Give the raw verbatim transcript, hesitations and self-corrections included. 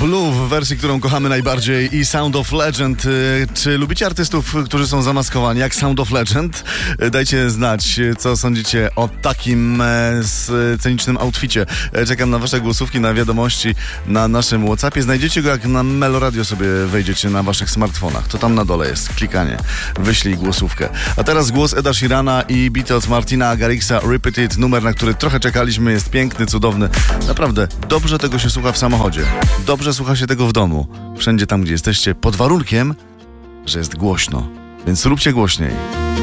Blue w wersji, którą kochamy najbardziej, i Sound of Legend. Czy lubicie artystów, którzy są zamaskowani jak Sound of Legend? Dajcie znać, co sądzicie o takim scenicznym outficie. Czekam na wasze głosówki, na wiadomości na naszym WhatsAppie. Znajdziecie go, jak na Meloradio sobie wejdziecie na waszych smartfonach. To tam na dole jest klikanie. Wyślij głosówkę. A teraz głos Eda Sheerana i bity od Martina Garrixa, Repeated. Numer, na który trochę czekaliśmy, jest piękny, cudowny. Naprawdę, dobrze tego się słucha w samochodzie. Dobrze słucha się tego w domu. Wszędzie tam, gdzie jesteście, pod warunkiem, że jest głośno. Więc róbcie głośniej.